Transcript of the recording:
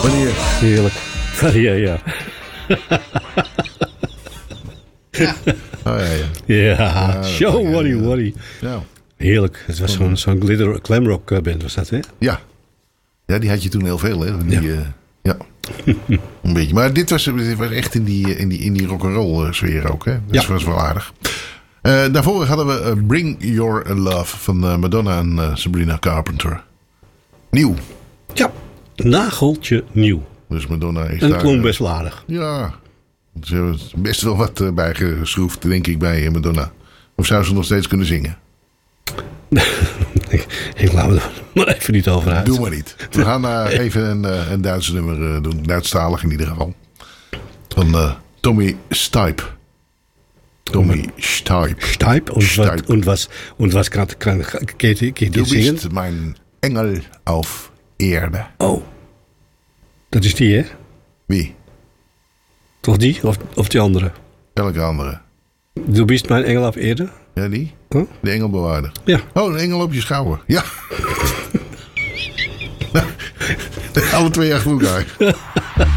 Wanneer? Heerlijk. Ja. Oh ja. Ja, show Waddy. Ja. Heerlijk. Het was zo'n glitter glamrock band was dat, hè? Ja. Ja, die had je toen heel veel, hè? Ja. Een beetje. Maar dit was echt in die rock'n'roll sfeer ook, hè? Dat was wel aardig. Daarvoor hadden we Bring Your Love van Madonna en Sabrina Carpenter. Nieuw. Ja, nageltje nieuw. Dus Madonna is en daar... klonk best wel aardig. Ja. Ze heeft best wel wat bijgeschroefd, denk ik, bij Madonna. Of zou ze nog steeds kunnen zingen? Ik laat me er maar even niet over uit. Doe maar niet. We gaan even een Duits nummer doen. Duitsstalig in ieder geval. Van Tommy Stipe. Tommy Stipe. Stipe? Und was kan je Du zingen? bist mijn engel auf Erde. Oh. Dat is die, hè? Wie? Toch die? Of die andere? Welke andere? Du bist mijn engel op Erde? Ja, die? Huh? De engelbewaarder. Ja. Oh, een engel op je schouder. Ja. Alle twee achter elkaar.